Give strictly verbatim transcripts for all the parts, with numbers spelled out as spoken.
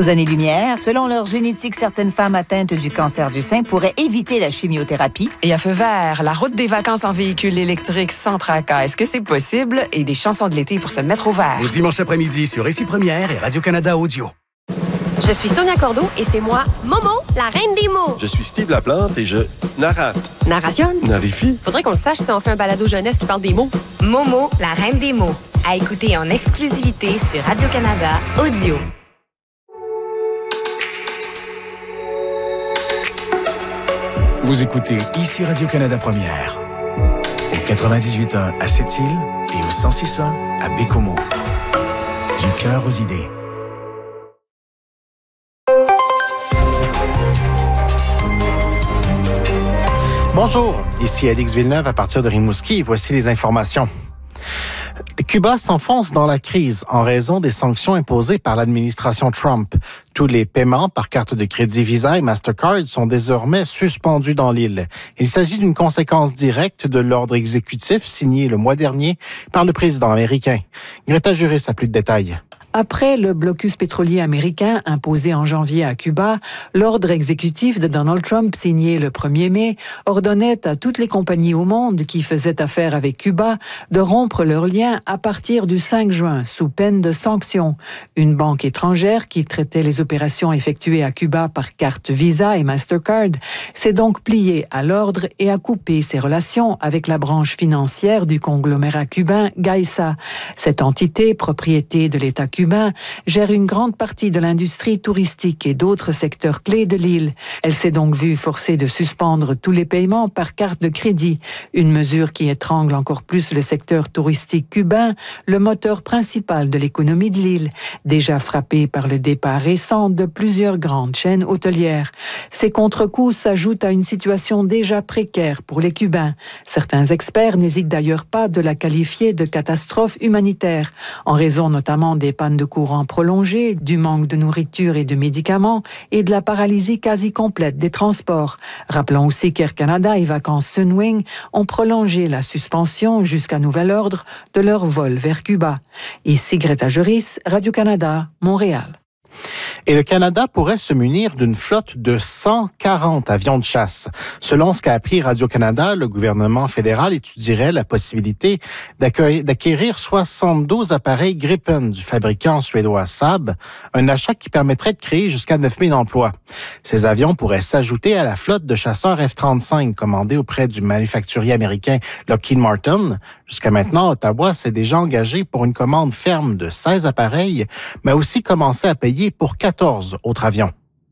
aux années-lumière. Selon leur génétique, certaines femmes atteintes du cancer du sein pourraient éviter la chimiothérapie. Et à feu vert, la route des vacances en véhicule électrique sans tracas. Est-ce que c'est possible? Et des chansons de l'été pour se mettre au vert. Le dimanche après-midi sur Ici Première et Radio-Canada Audio. Je suis Sonia Cordeau et c'est moi, Momo, la reine des mots. Je suis Steve Laplante et je narrate. Narration? Narifie? Faudrait qu'on le sache si on fait un balado jeunesse qui parle des mots. Momo, la reine des mots. À écouter en exclusivité sur Radio-Canada Audio. Vous écoutez Ici Radio-Canada Première. Au quatre-vingt-dix-huit point un à Sept-Îles et au cent six point un à Bécomo. Du cœur aux idées. Bonjour, ici Alix Villeneuve à partir de Rimouski et voici les informations. Cuba s'enfonce dans la crise en raison des sanctions imposées par l'administration Trump. Tous les paiements par carte de crédit Visa et Mastercard sont désormais suspendus dans l'île. Il s'agit d'une conséquence directe de l'ordre exécutif signé le mois dernier par le président américain. Greta Juris a plus de détails. Après le blocus pétrolier américain imposé en janvier à Cuba, l'ordre exécutif de Donald Trump signé le premier mai ordonnait à toutes les compagnies au monde qui faisaient affaire avec Cuba de rompre leurs liens à partir du cinq juin sous peine de sanctions. Une banque étrangère qui traitait les opérations effectuées à Cuba par carte Visa et Mastercard s'est donc pliée à l'ordre et a coupé ses relations avec la branche financière du conglomérat cubain Gaïsa. Cette entité, propriété de l'État cubain, gère une grande partie de l'industrie touristique et d'autres secteurs clés de l'île. Elle s'est donc vue forcée de suspendre tous les paiements par carte de crédit, une mesure qui étrangle encore plus le secteur touristique cubain, le moteur principal de l'économie de l'île, déjà frappé par le départ récent de plusieurs grandes chaînes hôtelières. Ces contre-coups s'ajoutent à une situation déjà précaire pour les Cubains. Certains experts n'hésitent d'ailleurs pas de la qualifier de catastrophe humanitaire, en raison notamment des pannes de courant prolongées, du manque de nourriture et de médicaments et de la paralysie quasi complète des transports. Rappelons aussi qu'Air Canada et Vacances Sunwing ont prolongé la suspension jusqu'à nouvel ordre de leur vol vers Cuba. Ici Greta Juris, Radio-Canada, Montréal. Et le Canada pourrait se munir d'une flotte de cent quarante avions de chasse. Selon ce qu'a appris Radio-Canada, le gouvernement fédéral étudierait la possibilité d'acquérir soixante-douze appareils Gripen du fabricant suédois Saab, un achat qui permettrait de créer jusqu'à neuf mille emplois. Ces avions pourraient s'ajouter à la flotte de chasseurs F trente-cinq commandée auprès du manufacturier américain Lockheed Martin. Jusqu'à maintenant, Ottawa s'est déjà engagé pour une commande ferme de seize appareils, mais a aussi commencé à payer pour quatorze autres avions.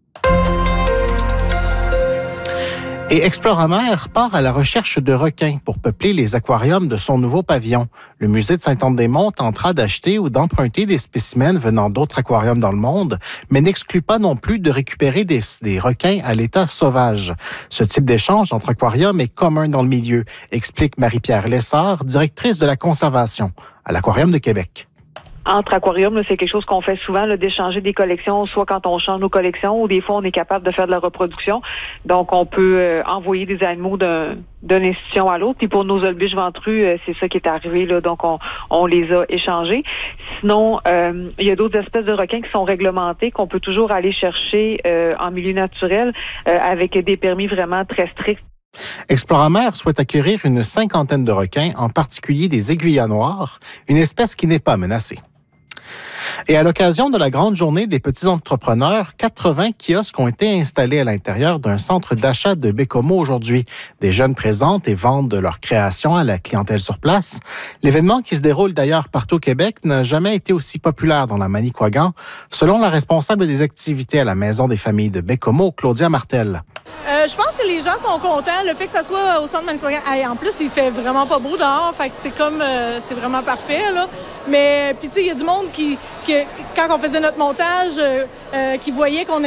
Et Exploramer part à la recherche de requins pour peupler les aquariums de son nouveau pavillon. Le musée de Sainte-Anne-des-Monts tentera d'acheter ou d'emprunter des spécimens venant d'autres aquariums dans le monde, mais n'exclut pas non plus de récupérer des, des requins à l'état sauvage. Ce type d'échange entre aquariums est commun dans le milieu, explique Marie-Pierre Lessard, directrice de la conservation à l'Aquarium de Québec. Entre aquariums, là, c'est quelque chose qu'on fait souvent, là, d'échanger des collections, soit quand on change nos collections ou des fois on est capable de faire de la reproduction. Donc on peut euh, envoyer des animaux d'un, d'une institution à l'autre. Puis pour nos olbiches ventrues, euh, c'est ça qui est arrivé, là, donc on, on les a échangés. Sinon, euh, il y a d'autres espèces de requins qui sont réglementés, qu'on peut toujours aller chercher euh, en milieu naturel euh, avec des permis vraiment très stricts. Exploramer souhaite acquérir une cinquantaine de requins, en particulier des aiguillas noirs, une espèce qui n'est pas menacée. Et à l'occasion de la grande journée des petits entrepreneurs, quatre-vingts kiosques ont été installés à l'intérieur d'un centre d'achat de Bécomo aujourd'hui. Des jeunes présentent et vendent leurs créations à la clientèle sur place. L'événement, qui se déroule d'ailleurs partout au Québec, n'a jamais été aussi populaire dans la Manicouagan, selon la responsable des activités à la Maison des familles de Bécomo, Claudia Martel. Euh, je pense que les gens sont contents. Le fait que ça soit au centre Manicouagan, en plus, il fait vraiment pas beau dehors, fait que c'est comme, euh, c'est vraiment parfait, là. Mais, puis tu sais, il y a du monde qui, qui, quand on faisait notre montage, euh, euh, qui voyait qu'on